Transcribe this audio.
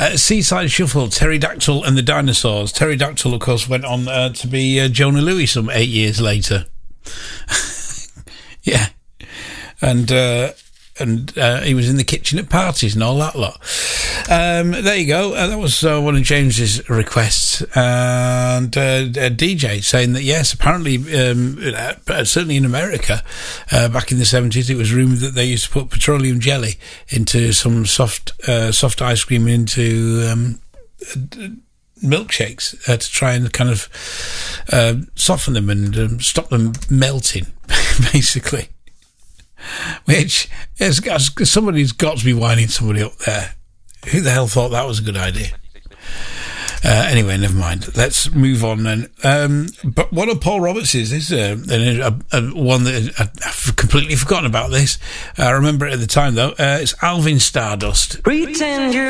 Seaside Shuffle, Pterodactyl and the Dinosaurs. Pterodactyl, of course, went on to be Jonah Lewis some 8 years later. Yeah. And he was in the kitchen at parties and all that lot. There you go. That was one of James's requests. And a DJ saying that, yes, apparently, certainly in America, back in the 70s, it was rumoured that they used to put petroleum jelly into some soft ice cream into milkshakes to try and kind of soften them and stop them melting, basically. Which, somebody's got to be winding somebody up there. Who the hell thought that was a good idea? Anyway, never mind. Let's move on then. But one of Paul Roberts' is one that I've completely forgotten about this. I remember it at the time, though. It's Alvin Stardust. Pretend you're